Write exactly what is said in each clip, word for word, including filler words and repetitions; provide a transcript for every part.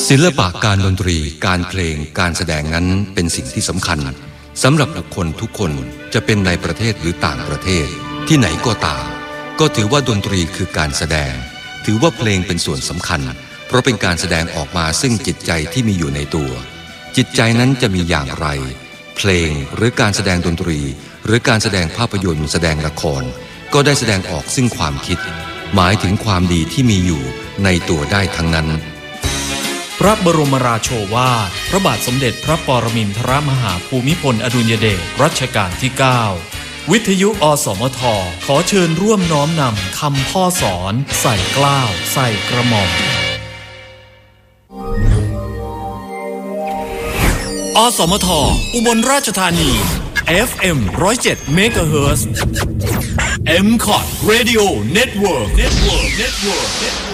ศิลปะการดนตรีการเพลงการแสดงนั้นเป็นสิ่งที่สำคัญสำหรับบุคคลทุกคนจะเป็นในประเทศหรือต่างประเทศที่ไหนก็ตามก็ถือว่าดนตรีคือการแสดงถือว่าเพลงเป็นส่วนสำคัญเพราะเป็นการแสดงออกมาซึ่งจิตใจที่มีอยู่ในตัวจิตใจนั้นจะมีอย่างไรเพลงหรือการแสดงดนตรีหรือการแสดงภาพยนตร์แสดงละครก็ได้แสดงออกซึ่งความคิดหมายถึงความดีที่มีอยู่ในตัวได้ทั้งนั้นพระบรมราโชวาทพระบาทสมเด็จพระปรมินทรมหาภูมิพลอดุลยเดชรัชกาลที่เก้าวิทยุอสมทขอเชิญร่วมน้อมนำคำพ่อสอนใส่เกล้าใส่กระหม่อมอสมทอุบลราชธานี เอฟ เอ็ม หนึ่งศูนย์เจ็ด เมกะเฮิรตซ์ เอ็ม คอท Radio Network Network Network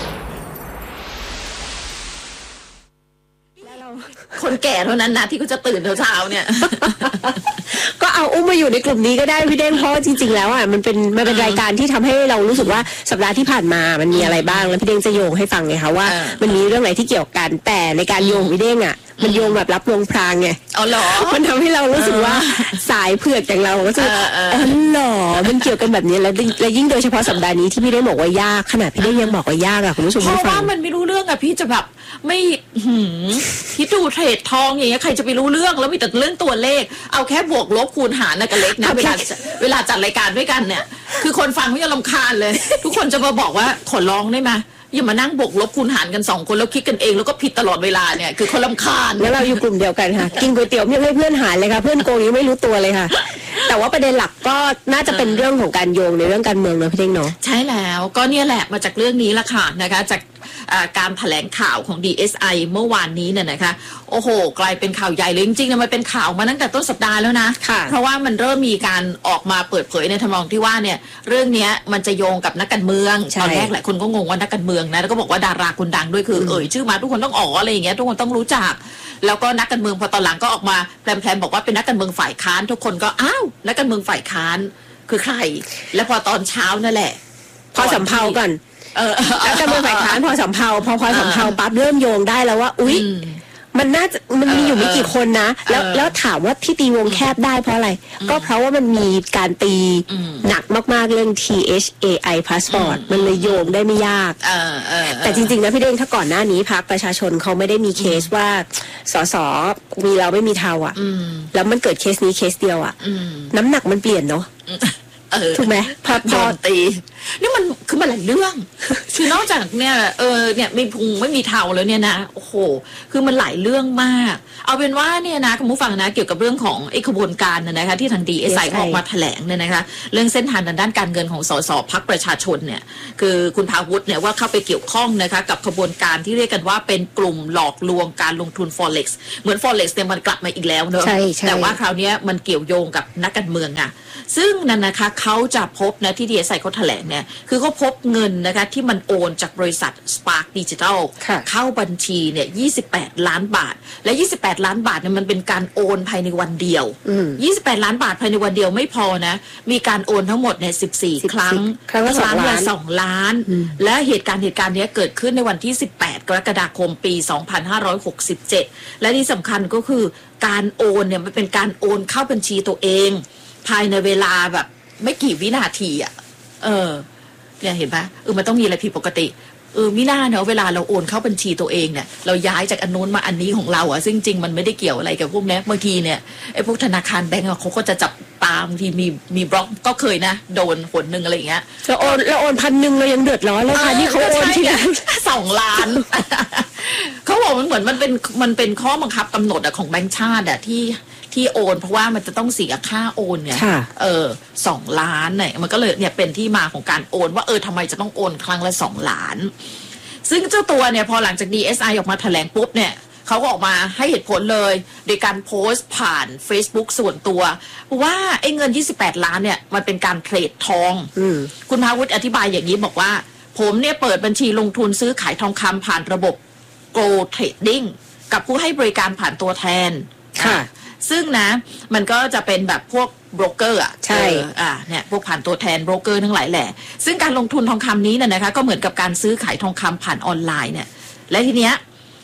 คนแก่เท่านั้นนะที่เขาจะตื่นเช้าๆเนี่ยก็เอาอุ้มมาอยู่ในกลุ่มนี้ก็ได้พี่เด้งเพราะจริงๆแล้วอ่ะมันเป็นมันเป็นรายการที่ทำให้เรารู้สึกว่าสัปดาห์ที่ผ่านมามันมีอะไรบ้างแล้วพี่เด้งจะโยงให้ฟังไงคะว่ามันมีเรื่องไหนที่เกี่ยวกันแต่ในการโยงพี่เด้งอ่ะมันโยงแบบรับลงพรางไงอ๋อเหรอมันทำให้เรารู้สึกว่าสายเผือกอย่างเราก็จะอ๋อเหรอมันเกี่ยวกันแบบนี้แล้วแล้วยิ่งโดยเฉพาะสัปดาห์นี้ที่พี่เด้งบอกว่ายากขนาดพี่เด้งยังบอกว่ายากอ่ะคุณผู้ชมเพราะว่ามันไม่รู้เรื่องอ่ะพี่จะแบบไม่หืมพี่ดูเทรดทองอย่างเงี้ยใครจะไปรู้เรื่องแล้วมีแต่เรื่องตัวเลขเอาแค่บวกลบคูณหารนะกับเล็กนะเวลาเวลาจัดรายการด้วยกันเนี่ยคือคนฟังเขาจะรำคาญเลยทุกคนจะมาบอกว่าขอร้องได้ไหมอย่ามานั่งบวกลบคูณหารกันสองคนแล้วคิดกันเองแล้วก็ผิดตลอดเวลาเนี่ยคือคนรำคาญแล้วเราอยู่กลุ่มเดียวกันค่ะกินก๋วยเตี๋ยวไม่ให้เพื่อนหารเลยค่ะเพื่อนโกงยังไม่รู้ตัวเลยค่ะแต่ว่าประเด็นหลักก็น่าจะเป็นเรื่องของการโยงในเรื่องการเมืองเนอะพี่เด้งเนาะใช่แล้วก็เนี่ยแหละมาจากเรื่องนี้ละค่ะนะคะจากการแถลงข่าวของ ดี เอส ไอ เมื่อวานนี้เนี่ยนะคะโอ้โหกลายเป็นข่าวใหญ่เลยจริงๆมันเป็นข่าวมาตั้งแต่ต้นสัปดาห์แล้วนะเพราะว่ามันเริ่มมีการออกมาเปิดเผยในทำนองที่ว่าเนี่ยเรื่องนี้มันจะโยงกับนักการเมืองตอนแรกหลายคนก็งงว่านักการเมืองนะแล้วก็บอกว่าดาราคนดังด้วยคือเอ่ยชื่อมาทุกคนต้องอ๋ออะไรอย่างเงี้ยทุกคนต้องรู้จักแล้วก็นักการเมืองพอตอนหลังก็ออกมาแพรมๆบอกว่าเป็นนักการเมืองฝ่ายค้านทุกคนก็อ้าวนักการเมืองฝ่ายค้านคือใครแล้วพอตอนเช้านั่นแหละพอสำเภาก่อนเออแล้วการเมืองฝ่ายค้านพอสำเภาพอพอสำเภาปั๊บเริ่มโยงได้แล้วว่าอุ๊ยมันน่าจะมันมีอยู่ไม่กี่คนนะแล้วแล้วถามว่าที่ตีวงแคบได้เพราะอะไรก็เพราะว่ามันมีการตีหนักมากๆเรื่อง ที เอช เอ ไอ passport มันเลยโยงได้ไม่ยากแต่จริงๆนะพี่เด้งถ้าก่อนหน้านี้พรรคประชาชนเขาไม่ได้มีเคสว่าสสมีเราไม่มีเทาอ่ะแล้วมันเกิดเคสนี้เคสเดียวอ่ะน้ำหนักมันเปลี่ยนเนาะถูกไหมพอโดนตีนี่มันคือมันหลายเรื่องคือนอกจากเนี่ยเออเนี่ยไม่พุงไม่มีเทาแล้วเนี่ยนะโอ้โหคือมันหลายเรื่องมากเอาเป็นว่าเนี่ยนะคุณผู้ฟังนะเกี่ยวกับเรื่องของไอ้ขบวนการนะคะที่ทาง ดี เอส ไอ ออกมาแถลงเนี่ยนะคะเรื่องเส้นทางด้านการเงินของสสพรรคประชาชนเนี่ยคือคุณภาวุฒิเนี่ยว่าเข้าไปเกี่ยวข้องนะคะกับขบวนการที่เรียกกันว่าเป็นกลุ่มหลอกลวงการลงทุน Forex เหมือน Forex เนี่ยมันกลับมาอีกแล้วเนอะแต่ว่าคราวนี้มันเกี่ยวโยงกับนักการเมืองอะซึ่งนั่นนะคะเขาจะพบนะที่ ดี เอส ไอ เขาแถลงเนี่ยคือเขาพบเงินนะคะที่มันโอนจากบริษัท Spark Digital เข้าบัญชีเนี่ยยี่สิบแปดล้านบาทและยี่สิบแปดล้านบาทเนี่ยมันเป็นการโอนภายในวันเดียวยี่สิบแปดล้านบาทภายในวันเดียวไม่พอนะมีการโอนทั้งหมดเนี่ยสิบสี่ครั้งครั้งละสองล้านและเหตุการณ์เหตุการณ์นี้เกิดขึ้นในวันที่สิบแปดกรกฎาคมปีสองพันห้าร้อยหกสิบเจ็ดและที่สำคัญก็คือการโอนเนี่ยมันเป็นการโอนเข้าบัญชีตัวเองภายในเวลาแบบไม่กี่วินาทีอ่ะเออเนี่ยเห็นปะเออมันต้องมีอะไรผิดปกติเออมิน่าเนอะเวลาเราโอนเข้าบัญชีตัวเองเนี่ยเราย้ายจากอันนู้นมาอันนี้ของเราอ่ะซึ่งจริงมันไม่ได้เกี่ยวอะไรกับพวกนี้บางทีเนี่ยไอ้พวกธนาคารแบงก์เขาก็จะจับตามทีมีมีบล็อกก็เคยนะโดนผลหนึ่งอะไรอย่างเงี้ยเราโอนเราโอนพันหนึ่งเรายังเดือดร้อนเลยค่ะนี่เขาโอนทีละสองล้านเขาบอกมันเหมือนมันเป็นมันเป็นข้อบังคับกำหนดอะของแบงก์ชาติอะที่ที่โอนเพราะว่ามันจะต้องเสียค่าโอนเนี่ยเออสองล้านเนี่ยมันก็เลยเนี่ยเป็นที่มาของการโอนว่าเออทำไมจะต้องโอนครั้งละสองล้านซึ่งเจ้าตัวเนี่ยพอหลังจาก ดี เอส ไอ ออกมาแถลงปุ๊บเนี่ยเขาก็ออกมาให้เหตุผลเลยโดยการโพสต์ผ่าน Facebook ส่วนตัวว่าไอ้เงินยี่สิบแปดล้านเนี่ยมันเป็นการเทรดทองคุณภาวุฒิอธิบายอย่างนี้บอกว่าผมเนี่ยเปิดบัญชีลงทุนซื้อขายทองคำผ่านระบบ Go Trading กับผู้ให้บริการผ่านตัวแทนค่ะซึ่งนะมันก็จะเป็นแบบพวกโบรกเกอร์อ่ะใช่อ่าเนี่ยพวกผ่านตัวแทนโบรกเกอร์ทั้งหลายแหละซึ่งการลงทุนทองคำนี้เนี่ยนะคะก็เหมือนกับการซื้อขายทองคำผ่านออนไลน์เนี่ยและทีเนี้ย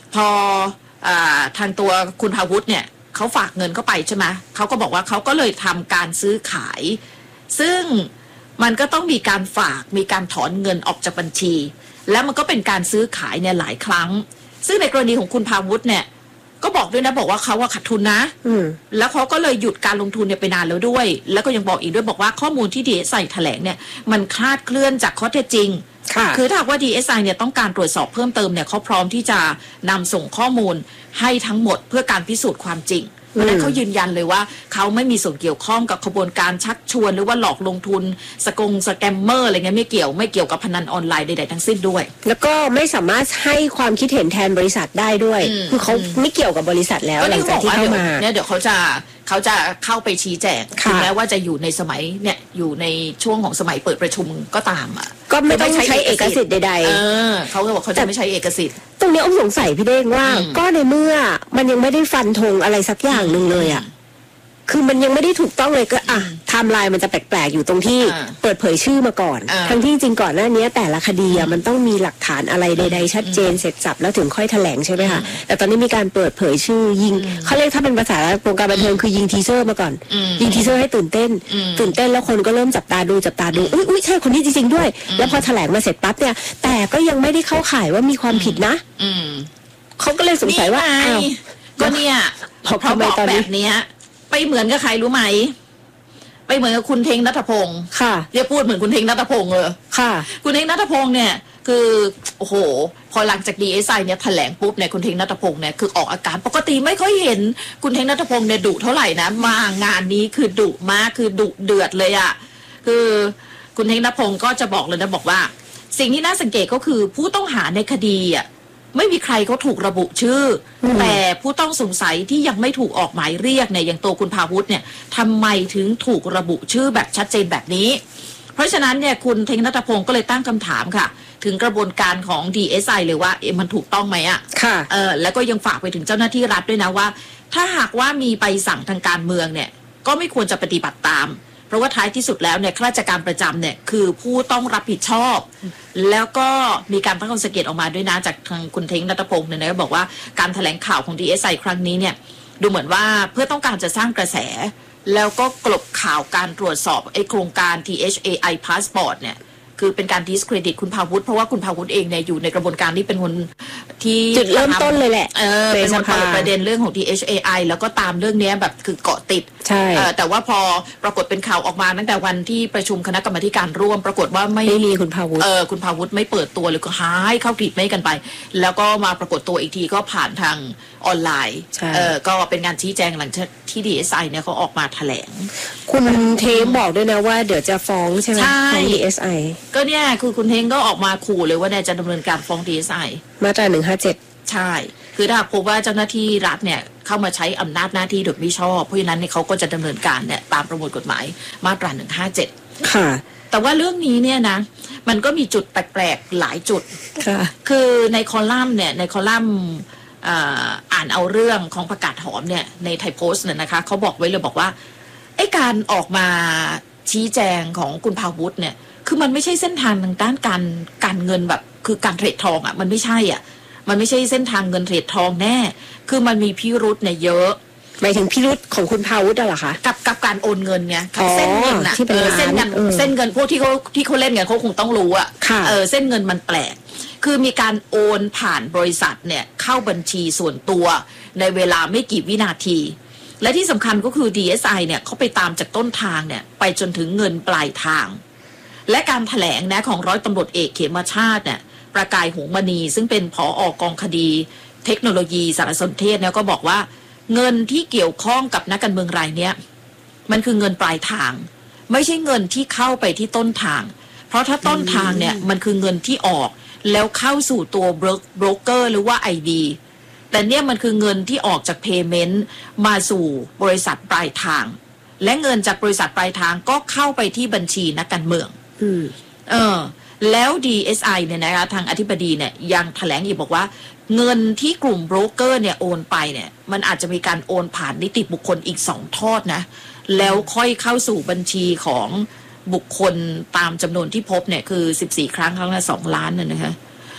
พออทางตัวคุณภาวุฒิเนี่ยเขาฝากเงินเข้าไปใช่ไหมเขาก็บอกว่าเขาก็เลยทำการซื้อขายซึ่งมันก็ต้องมีการฝากมีการถอนเงินออกจากบัญชีแล้วมันก็เป็นการซื้อขายเนี่ยหลายครั้งซึ่งในกรณีของคุณภาวุฒิเนี่ยก็บอกด้วยนะบอกว่าเขาว่าขาดทุนนะแล้วเขาก็เลยหยุดการลงทุนเนี่ยไปนานแล้วด้วยแล้วก็ยังบอกอีกด้วยบอกว่าข้อมูลที่ ดี เอส ไอ แถลงเนี่ยมันคลาดเคลื่อนจากข้อเท็จจริงคือถ้าว่า ดี เอส ไอ เนี่ยต้องการตรวจสอบเพิ่มเติมเนี่ยเขาพร้อมที่จะนำส่งข้อมูลให้ทั้งหมดเพื่อการพิสูจน์ความจริงเพราะนั้นเขายืนยันเลยว่าเขาไม่มีส่วนเกี่ยวข้องกับขบวนการชักชวนหรือว่าหลอกลงทุนสกงสแกมเมอร์อะไรเงี้ยไม่เกี่ยวไม่เกี่ยวกับพนันออนไลน์ใดๆทั้งสิ้นด้วยแล้วก็ไม่สามารถให้ความคิดเห็นแทนบริษัทได้ด้วยคือเขาไม่เกี่ยวกับบริษัทแล้วหลังจากที่เข้ามาเนี่ยเดี๋ยวเขาจะเขาจะเข้าไปชี้แจงถึงแม้ว่าจะอยู่ในสมัยเนี่ยอยู่ในช่วงของสมัยเปิดประชุมก็ตามอ่ะก็ไม่ต้องใช้เอกสิทธิ์ใดๆเออเขาก็บอกเขาจะไม่ใช้เอกสิทธิ์ตรงนี้อ้อมสงสัยพี่เด้งว่าก็ในเมื่อมันยังไม่ได้ฟันธงอะไรสักอย่างหนึ่งเลยอ่ะคือมันยังไม่ได้ถูกต้องเลยก็อ่ะไทม์ไลน์มันจะแปลกๆอยู่ตรงที่เปิดเผยชื่อมาก่อนทั้งที่จริงก่อนหน้านี้แต่ละคดีอ่ะมันต้องมีหลักฐานอะไรใดๆชัดเจนเสร็จสับแล้วถึงค่อยแถลงใช่ไหมคะแต่ตอนนี้มีการเปิดเผยชื่อยิงเขาเรียกถ้าเป็นภาษาวงการบันเทิงคือยิงทีเซอร์มาก่อนยิงทีเซอร์ให้ตื่นเต้นตื่นเต้นแล้วคนก็เริ่มจับตาดูจับตาดูอุ้ยอุ้ยใช่คนนี้จริงๆด้วยแล้วพอแถลงมาเสร็จปั๊บเนี่ยแต่ก็ยังไม่ได้เข้าข่ายว่ามีความผิดนะเขาก็เลยสงสัยว่าอ้าวก็เนี่ยพอเขาบอกแบบนี้ไปเหมือนกับใครรู้ไหมไปเหมือนกับคุณเทงณัฐพงศ์ค่ะเรียกพูดเหมือนคุณเทงณัฐพงศ์เลยค่ะคุณเทงณัฐพงศ์เนี่ยคือโอ้โหพอหลังจาก ดี เอส ไอ เนี่ยแถลงปุ๊บเนี่ยคุณเทงณัฐพงศ์เนี่ยคือออกอาการปกติไม่ค่อยเห็นคุณเทงณัฐพงศ์เนี่ยดุเท่าไหร่นะมางานนี้คือดุมากคือดุเดือดเลยอ่ะคือคุณเทงณัฐพงศ์ก็จะบอกเลยนะบอกว่าสิ่งที่น่าสังเกตก็คือผู้ต้องหาในคดีอ่ะไม่มีใครเขาถูกระบุชื่อแต่ผู้ต้องสงสัยที่ยังไม่ถูกออกหมายเรียกเนี่ยอย่างตัวคุณภาวุฒิเนี่ยทำไมถึงถูกระบุชื่อแบบชัดเจนแบบนี้เพราะฉะนั้นเนี่ยคุณเทงณัฐพงศ์ก็เลยตั้งคำถามค่ะถึงกระบวนการของ ดี เอส ไอ เลยว่าเอ๊ะมันถูกต้องไหมอ่ะค่ะเออแล้วก็ยังฝากไปถึงเจ้าหน้าที่รัฐด้วยนะว่าถ้าหากว่ามีใบสั่งทางการเมืองเนี่ยก็ไม่ควรจะปฏิบัติตามเพราะว่าท้ายที่สุดแล้วเนี่ยข้าราชการประจำเนี่ยคือผู้ต้องรับผิดชอบแล้วก็มีการตั้งข้อสังเกตออกมาด้วยนะจากทางคุณเทงณัฐพงศ์เนี่ยนะบอกว่าการแถลงข่าวของ ดี เอส ไอ ครั้งนี้เนี่ยดูเหมือนว่าเพื่อต้องการจะสร้างกระแสแล้วก็กลบข่าวการตรวจสอบไอ้โครงการ ที เอช เอ ไอ Passport เนี่ยคือเป็นการดิสเครดิตคุณภาวุฒิเพราะว่าคุณภาวุฒิเองเนี่ยอยู่ในกระบวนการนี้เป็นคนที่จุดเริ่มต้นเลยแหละเออเป็นคนเปิดประเด็นเรื่องของ ที เอช เอ ไอ แล้วก็ตามเรื่องนี้แบบคือเกาะติดใช่แต่ว่าพอปรากฏเป็นข่าวออกมาตั้งแต่วันที่ประชุมคณะกรรมาการร่วมปรากฏว่าไม่ไม่มีคุณภาวุฒิเออคุณภาวุฒิไม่เปิดตัวเลยก็หายเข้ากรีดไม่กันไปแล้วก็มาปรากฏตัวอีกทีก็ผ่านทางออนไลน์เออก็เป็นการชี้แจงหลังจากที่ ดี เอส ไอ เนี่ยเขาออกมาแถลงคุณเทมบอกด้วยนะว่าเดี๋ยวจะฟ้องใช่ไหมของ ดี เอส ไอก็เนี่ยคือคุณเทงก็ออกมาขู่เลยว่าเนี่ยจะดำเนินการฟ้อง ดี เอส ไอมาตราหนึ่งห้าเจ็ดใช่คือถ้าพบว่าเจ้าหน้าที่รัฐเนี่ยเข้ามาใช้อำนาจหน้าที่โดยไม่ชอบเพราะฉะนั้นเนี่ยเขาก็จะดำเนินการเนี่ยตามประมวลกฎหมายมาตราหนึ่งห้าเจ็ดค่ะแต่ว่าเรื่องนี้เนี่ยนะมันก็มีจุดแปลกๆหลายจุดค่ะคือในคอลัมน์เนี่ยในคอลัมน์อ่านเอาเรื่องของประกาศหอมเนี่ยในไทยโพสต์เนี่ยนะคะเขาบอกไว้เลยบอกว่าไอ้การออกมาชี้แจงของคุณภาวุฒิเนี่ยคือมันไม่ใช่เส้นทางทางด้านการการเงินแบบคือการเทรดทองอ่ะมันไม่ใช่อ่ะมันไม่ใช่เส้นทางเงินเทรดทองแน่คือมันมีพิรุธเนี่ยเยอะหมายถึงพิรุธของคุณภาวุฒิเหรอคะกับกับการโอนเงินไงเส้นเงินอ่ะเส้นเงินเส้นเงินพวกที่เขาที่เขาเล่นกันเขาคงต้องรู้อ่ะเออเส้นเงินมันแปลกคือมีการโอนผ่านบริษัทเนี่ยเข้าบัญชีส่วนตัวในเวลาไม่กี่วินาทีและที่สำคัญก็คือ ดี เอส ไอ เนี่ยเขาไปตามจากต้นทางเนี่ยไปจนถึงเงินปลายทางและการแถลงนะของร้อยตำรวจเอกเขมชาติเนี่ยประกายหงมณีซึ่งเป็นผอ.กองคดีเทคโนโลยีสารสนเทศเนี่ยก็บอกว่าเงินที่เกี่ยวข้องกับนักการเมืองรายเนี้ยมันคือเงินปลายทางไม่ใช่เงินที่เข้าไปที่ต้นทางเพราะถ้าต้นทางเนี่ยมันคือเงินที่ออกแล้วเข้าสู่ตัวโบรกเกอร์หรือว่า ไอ ดี แต่เนี่ยมันคือเงินที่ออกจาก payment มาสู่บริษัทปลายทางและเงินจากบริษัทปลายทางก็เข้าไปที่บัญชีนักการเมืองเออแล้ว ดี เอส ไอ เนี่ยนะคะทางอธิบดีเนี่ยยังแถลงอีกบอกว่าเงินที่กลุ่มโบรกเกอร์เนี่ยโอนไปเนี่ยมันอาจจะมีการโอนผ่านนิติบุคคลอีกสองทอดนะแล้วค่อยเข้าสู่บัญชีของบุคคลตามจำนวนที่พบเนี่ยคือสิบสี่ครั้งครั้งละสองล้านน่ะนะคะ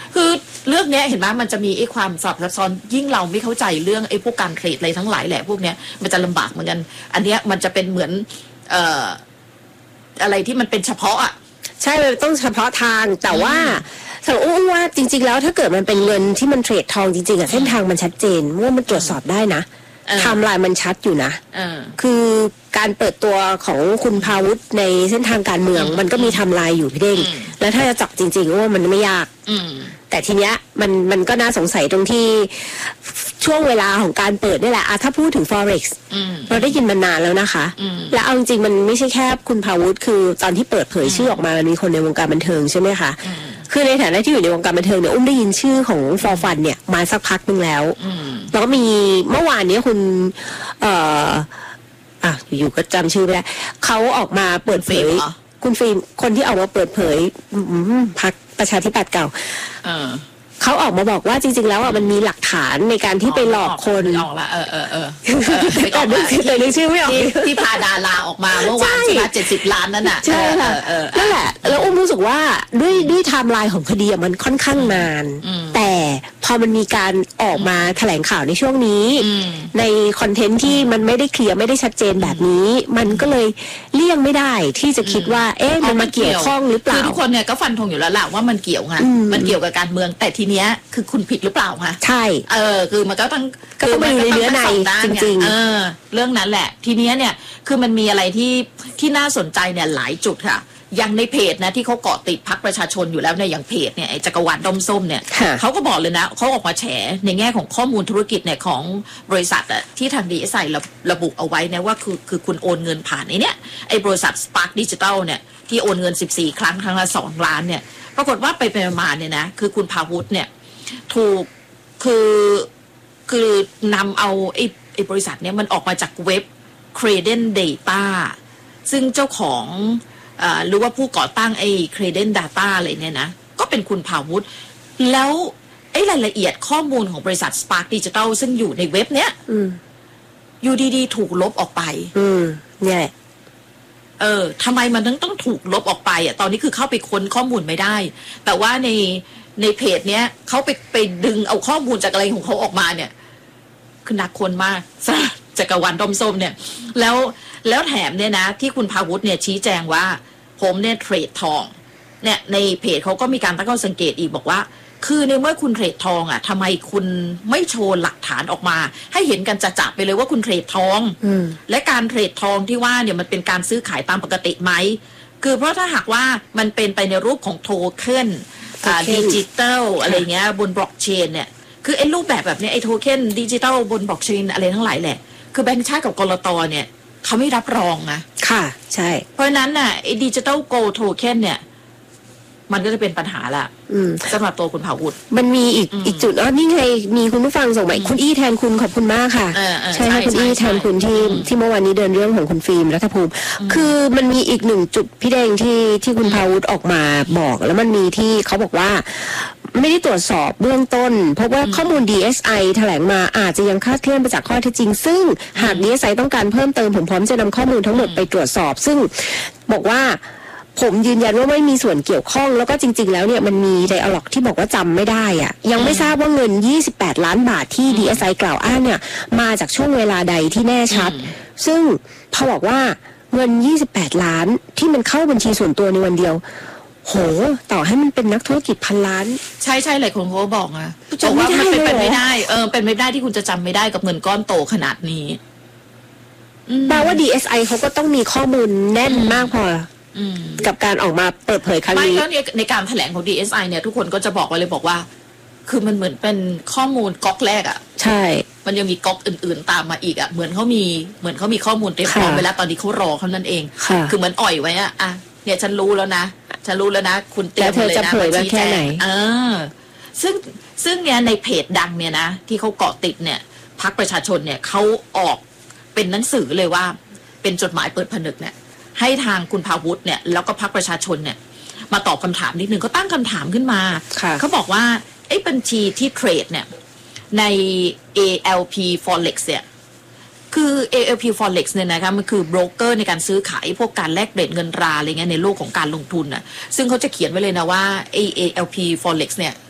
คือเรื่องนี้เห็นไหมมันจะมีไอ้ความซับซ้อนยิ่งเราไม่เข้าใจเรื่องไอ้พวกการเทรดอะไรทั้งหลายแหละพวกเนี้ยมันจะลำบากเหมือนกันอันเนี้ยมันจะเป็นเหมือนเอ่ออะไรที่มันเป็นเฉพาะอ่ะใช่มันต้องเฉพาะทางแต่ว่าสำหรับอุ้มว่าจริงๆแล้วถ้าเกิดมันเป็นเงินที่มันเทรดทองจริงๆอะเส้นทางมันชัดเจนว่ามันตรวจสอบได้นะไทม์ไลน์มันชัดอยู่นะคือการเปิดตัวของคุณพาวุฒิในเส้นทางการเมืองมันก็มีไทม์ไลน์อยู่พี่เด้งแล้วถ้าจะจับจริงๆว่ามันไม่ยากแต่ทีเนี้ยมันมันก็น่าสงสัยตรงที่ช่วงเวลาของการเปิดนี่แหละอะถ้าพูดถึง Forex เราได้ยินมานานแล้วนะคะและเอาจริงๆมันไม่ใช่แค่คุณพาวุฒิคือตอนที่เปิดเผยชื่อออกมามันมีคนในวงการบันเทิงใช่ไหมคะคือในฐานะที่อยู่ในวงการบันเทิงเนี่ยอุ้มได้ยินชื่อของฟอร์ฟันเนี่ยมาสักพักนึงแล้วแล้วก็มีเมื่อวานนี้คุณเอ่ออ่ะอยู่ๆก็จำชื่อไม่ได้เขาออกมาเปิดเผยคุณฟิล์มคนที่ออกมาเปิดเผยพรรคประชาธิปัตย์เก่าเขาออกมาบอกว่าจริงๆแล้วอ่ะมันมีหลักฐานในการที่ไปหลอกคนออกละเออเออเออแต่นึกแต่นึกชื่อไม่ออกที่พาดาราออกมาเมื่อวานใช่ไหมเจ็ดสิบล้านนั่นน่ะใช่ค่ะนั่นแหละแล้วอุ้มรู้สึกว่าด้วยด้วยไทม์ไลน์ของคดีมันค่อนข้างนานแต่พอมันมีการออกมาแถลงข่าวในช่วงนี้ในคอนเทนต์ที่มันไม่ได้เคลียร์ไม่ได้ชัดเจนแบบนี้มันก็เลยเลี่ยงไม่ได้ที่จะคิดว่าเอ๊ะมันมาเกี่ยวข้องหรือเปล่าคือทุกคนเนี่ยก็ฟันธงอยู่แล้วแหละว่ามันเกี่ยวไงมันเกี่ยวกับการเมืองแต่ทีเนี้ยคือคุณผิดหรือเปล่าคะใช่เออคือมันก็ต้องก็ต้องมีเนื้อในจริงๆเออเรื่องนั้นแหละทีเนี้ยเนี่ยคือมันมีอะไรที่ที่น่าสนใจเนี่ยหลายจุดค่ะอย่างในเพจนะที่เขาเกาะติดพรรคประชาชนอยู่แล้วเนี่ยอย่างเพจเนี่ยไอ้จักรวาลด้อมส้มเนี่ยเขาก็บอกเลยนะเขาออกมาแฉในแง่ของข้อมูลธุรกิจเนี่ยของบริษัทอะที่ทางดีเอสไอระบุเอาไว้นะว่าคือคือคุณโอนเงินผ่านไอ้เนี่ยไอ้บริษัท Spark Digital เนี่ยที่โอนเงินสิบสี่ครั้งครั้งละสองล้านเนี่ยปรากฏว่าไปไปมาเนี่ยนะคือคุณพาวุฒิเนี่ยถูกคือคือนำเอาไอ้ไอ้บริษัทเนี่ยมันออกมาจากเว็บ Credent Data ซึ่งเจ้าของอ่าหรือว่าผู้ก่อตั้งไอ้ Credent Data อะไรเนี่ยนะก็เป็นคุณพาวุฒิแล้วไอ้รายละเอียดข้อมูลของบริษัท Spark Digital ซึ่งอยู่ในเว็บเนี้ยอยู่ดีๆถูกลบออกไปอืมเนี่ยเออทำไมมันต้องต้องถูกลบออกไปอ่ะตอนนี้คือเข้าไปค้นข้อมูลไม่ได้แต่ว่าในในเพจเนี้ยเขาไปไปดึงเอาข้อมูลจากอะไรของเขาออกมาเนี่ยคือหนักคนมากจักรวาลด้อมส้มเนี่ยแล้วแล้วแถมเนี่ยนะที่คุณพาวุฒิเนี่ยชี้แจงว่าผมเนี่ยเทรดทองเนี่ยในเพจเขาก็มีการตั้งข้อสังเกตอีกบอกว่าคือในเมื่อคุณเทรดทองอ่ะทำไมคุณไม่โชว์หลักฐานออกมาให้เห็นกันจะๆไปเลยว่าคุณเทรดทองและการเทรดทองที่ว่าเนี่ยมันเป็นการซื้อขายตามปกติไหมคือเพราะถ้าหากว่ามันเป็นไปในรูปของโทเค็นดิจิตอลอะไรเงี้ยบนบล็อกเชนเนี่ยคือไอ้รูปแบบแบบนี้ไอ้โทเค็นดิจิตอลบนบล็อกเชนอะไรทั้งหลายแหละคือแบงก์ชาติกับกลตเนี่ยเขาไม่รับรองนะค่ะใช่เพราะฉะนั้นน่ะไอ้ดิจิตอลโกลด์โทเค็นเนี่ยมันก็จะเป็นปัญหาละสำหรับตัวคุณเผ่าวุฒิมันมีอีกอีกจุดอ๋อนี่ไงมีคุณผู้ฟังส่งมาคุณอี้แทนคุณขอบคุณมากค่ะใช่ค่ะคุณอี้แทนคุณที่ที่เมื่อวานนี้เดินเรื่องของคุณฟิล์มรัฐภูมิคือมันมีอีกหนึ่งจุดพี่แดงที่ที่คุณเผ่าวุฒิออกมาบอกแล้วมันมีที่เขาบอกว่าไม่ได้ตรวจสอบเบื้องต้นเพราะว่าข้อมูล ดี เอส ไอ แถลงมาอาจจะยังคลาดเคลื่อนไปจากข้อเท็จจริงซึ่งหาก ดี เอส ไอ ต้องการเพิ่มเติมผมพร้อมจะนำข้อมูลทั้งหมดไปตรวจสอบซึ่งบอกว่าผมยืนยันว่าไม่มีส่วนเกี่ยวข้องแล้วก็จริงๆแล้วเนี่ยมันมีไดอะล็อกที่บอกว่าจำไม่ได้อะยังไม่ทราบว่าเงินยี่สิบแปดล้านบาทที่ ดี เอส ไอ กล่าวอ้างเนี่ยมาจากช่วงเวลาใดที่แน่ชัดซึ่งพอบอกว่าเงินยี่สิบแปดล้านที่มันเข้าบัญชีส่วนตัวในวันเดียวโหต่อให้มันเป็นนักธุรกิจพันล้านใช่ใช่หลายคนเขาบอกอะบอกว่ามันเป็นไปไม่ได้เออเป็นไม่ได้ที่คุณจะจำไม่ได้กับเงินก้อนโตขนาดนี้แปลว่า ดี เอส ไอ เขาก็ต้องมีข้อมูลแน่นมากพอกับการออกมาเปิดเผยครั้งนี้ไม่แล้วในการแถลงของ ดี เอส ไอ เนี่ยทุกคนก็จะบอกไว้เลยบอกว่าคือมันเหมือนเป็นข้อมูลก๊อกแรกอ่ะใช่มันยังมีก๊อกอื่นๆตามมาอีกอ่ะเหมือนเขามีเหมือนเขามีข้อมูลเตรียมพร้อมไว้แล้วตอนนี้เขารอเขานั่นเองคือเหมือนอ่อยไว้อ่ะอ่ะเนี่ยฉันรู้แล้วนะฉันรู้แล้วนะคุณเตรียมเลยนะมาชี้แจงเออซึ่งซึ่งเนี่ยในเพจดังเนี่ยนะที่เขาเกาะติดเนี่ยพรรคประชาชนเนี่ยเขาออกเป็นหนังสือเลยว่าเป็นจดหมายเปิดผนึกเนี่ยให้ทางคุณพาวุฒิเนี่ยแล้วก็พรรคประชาชนเนี่ยมาตอบคำถามนิดนึงก็ตั้งคำถามขึ้นมาเขาบอกว่าไอ้บัญชีที่เทรดเนี่ยใน เอ แอล พี Forex เนี่ยคือ เอ แอล พี Forex เนี่ยนะคะมันคือโบรกเกอร์ในการซื้อขายพวกการแลกเปลี่ยนเงินตราอะไรเงี้ยในโลกของการลงทุนน่ะซึ่งเขาจะเขียนไว้เลยนะว่าไอ้ เอ แอล พี Forex เนี่ยค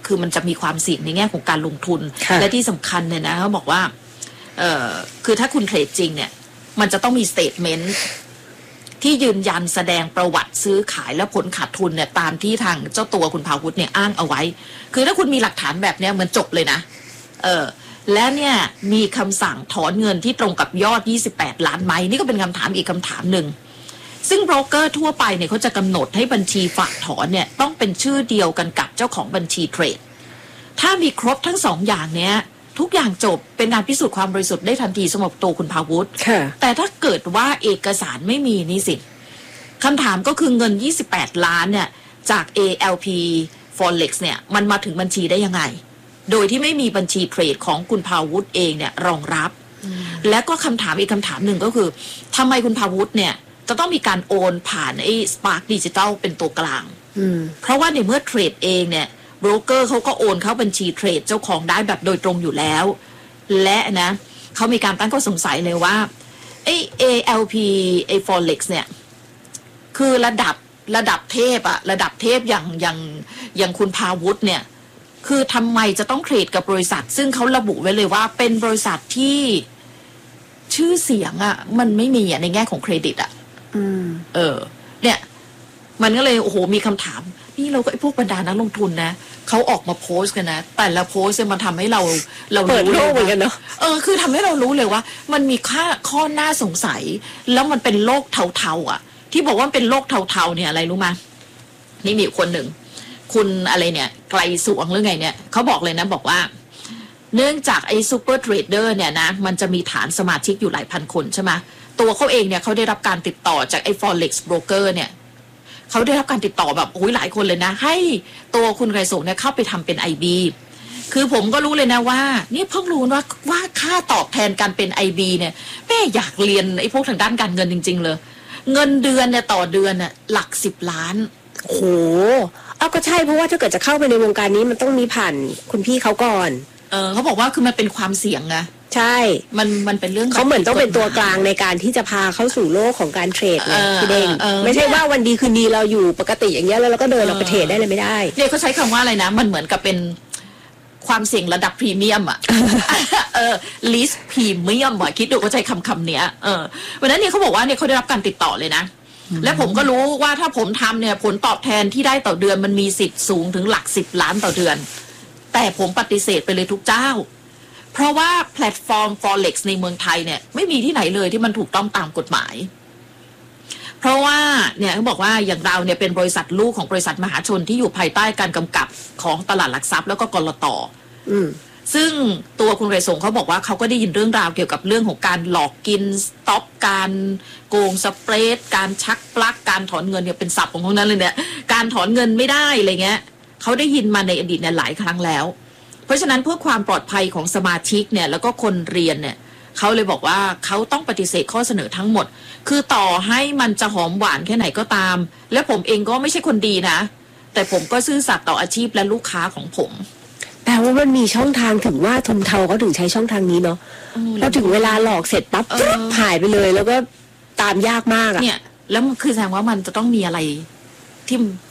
คือมันจะมีความเสี่ยงในแง่ของการลงทุน และที่สำคัญเนี่ยนะเขาบอกว่าเอ่อคือถ้าคุณเทรดจริงเนี่ยมันจะต้องมีสเตทเมนต์ที่ยืนยันแสดงประวัติซื้อขายและผลขาดทุนเนี่ยตามที่ทางเจ้าตัวคุณภาวุฒิเนี่ยอ้างเอาไว้คือถ้าคุณมีหลักฐานแบบเนี้ยมันจบเลยนะเออและเนี่ยมีคำสั่งถอนเงินที่ตรงกับยอดยี่สิบแปดล้านไหมนี่ก็เป็นคำถามอีกคำถามหนึ่งซึ่งโบรกเกอร์ทั่วไปเนี่ยเขาจะกำหนดให้บัญชีฝากถอนเนี่ยต้องเป็นชื่อเดียวกันกับเจ้าของบัญชีเทรดถ้ามีครบทั้งสองอย่างเนี้ยทุกอย่างจบเป็นการพิสูจน์ความบริสุทธิ์ได้ทันทีสำหรับตัวคุณภาวุฒิแต่ถ้าเกิดว่าเอกสารไม่มีนี่สิคำถามก็คือเงินยี่สิบแปดล้านเนี่ยจาก เอ แอล พี Forex เนี่ยมันมาถึงบัญชีได้ยังไงโดยที่ไม่มีบัญชีเทรดของคุณภาวุฒิเองเนี่ยรองรับและก็คำถามอีกคำถามหนึ่งก็คือทำไมคุณภาวุฒิเนี่ยจะต้องมีการโอนผ่านไอ้ Spark Digital เป็นตัวกลางเพราะว่าในเมื่อเทรดเองเนี่ยโบรกเกอร์เขาก็โอนเข้าบัญชีเทรดเจ้าของได้แบบโดยตรงอยู่แล้วและนะเขามีการตั้งข้อสงสัยเลยว่าไอ้ เอ แอล พี ไอ้ Forex เนี่ยคือระดับระดับเทพอะระดับเทพอย่างอย่างอย่างคุณภาวุฒิเนี่ยคือทำไมจะต้องเทรดกับบริษัทซึ่งเขาระบุไว้เลยว่าเป็นบริษัทที่ชื่อเสียงอะมันไม่มีอะในแง่ของเครดิตอะเออเนี่ยมันก็เลยโอ้โหมีคำถามนี่เราก็ไอ้พวกบรรดานักลงทุนนะเขาออกมาโพสต์กันนะแต่ละโพสต์มันทำให้เราเราเปิดโลกเหมือนกันเนาะเออคือทำให้เรารู้เลยว่ามันมีค่าข้อน่าสงสัยแล้วมันเป็นโลกเทาๆอ่ะที่บอกว่าเป็นโลกเทาๆเนี่ยอะไรรู้มั้ยนี่มีคนหนึ่งคุณอะไรเนี่ยไกลสวงหรือไงเนี่ยเขาบอกเลยนะบอกว่าเนื่องจากไอ้ซูเปอร์เทรดเดอร์เนี่ยนะมันจะมีฐานสมาชิกอยู่หลายพันคนใช่ไหมตัวเขาเองเนี่ยเขาได้รับการติดต่อจากไอ้ Forex Broker เนี่ยเขาได้รับการติดต่อแบบโอ้ยหลายคนเลยนะให้ตัวคุณไกรสงเนี่ยเข้าไปทำเป็น ไอ บี คือผมก็รู้เลยนะว่านี่เพิ่งรู้ว่าว่าค่าตอบแทนการเป็น ไอ บี เนี่ยแม่อยากเรียนไอ้พวกทางด้านการเงินจริงๆเลยเงินเดือนเนี่ยต่อเดือนเนี่ยหลักสิบล้านโหเอาก็ใช่เพราะว่าถ้าเกิดจะเข้าไปในวงการนี้มันต้องมีผ่านคุณพี่เขาก่อนเออเขาบอกว่าคือมันเป็นความเสี่ยงนะใช่มันมันเป็นเรื่องเขาเหมือนต้องเป็นตัวกลางในการที่จะพาเข้าสู่โลกของการเทรดเลยพี่เด้งไม่ใช่ว่าวันดีคืนดีเราอยู่ปกติอย่างเงี้ยแล้วเราก็เดินออกไปเทรดได้เลยไม่ได้เนี่ยเขาใช้คำว่าอะไรนะมันเหมือนกับเป็นความเสี่ยงระดับพรีเมียมอ่ะเออลิสต์พรีเมียมอ่ะคิดดูเขาใช้คำคำเนี้ยเออวันนั้นเนี่ยเขาบอกว่าเนี่ยเขาได้รับการติดต่อเลยนะและผมก็รู้ว่าถ้าผมทำเนี่ยผลตอบแทนที่ได้ต่อเดือนมันมีสิทธิ์สูงถึงหลักสิบล้านต่อเดือนแต่ผมปฏิเสธไปเลยทุกเจ้าเพราะว่าแพลตฟอร์ม Forex ในเมืองไทยเนี่ยไม่มีที่ไหนเลยที่มันถูกต้องตามกฎหมายเพราะว่าเนี่ยเขาบอกว่าอย่างเราเนี่ยเป็นบริษัทลูกของบริษัทมหาชนที่อยู่ภายใต้การกำกับของตลาดหลักทรัพย์แล้วก็กลต.ซึ่งตัวคุณเรศงเขาบอกว่าเขาก็ได้ยินเรื่องราวเกี่ยวกับเรื่องของการหลอกกินสต็อปการโกงสเปรดการชักปลั๊กการถอนเงินเนี่ยเป็นศัพท์ของเขานั้นเลยเนี่ยการถอนเงินไม่ได้อะไรเงี้ยเขาได้ยินมาในอดีตเนี่ยหลายครั้งแล้วเพราะฉะนั้นเพื่อความปลอดภัยของสมาชิกเนี่ยแล้วก็คนเรียนเนี่ยเขาเลยบอกว่าเขาต้องปฏิเสธข้อเสนอทั้งหมดคือต่อให้มันจะหอมหวานแค่ไหนก็ตามและผมเองก็ไม่ใช่คนดีนะแต่ผมก็ซื่อสัตย์ต่ออาชีพและลูกค้าของผมแต่ว่ามันมีช่องทางถึงว่าทุนเทาเขาถึงใช้ช่องทางนี้เนาะแล้วถึงเวลาหลอกเสร็จปั๊บหายไปเลยแล้วก็ตามยากมากอะเนี่ยแล้วคือแสดงว่ามันจะต้องมีอะไรที่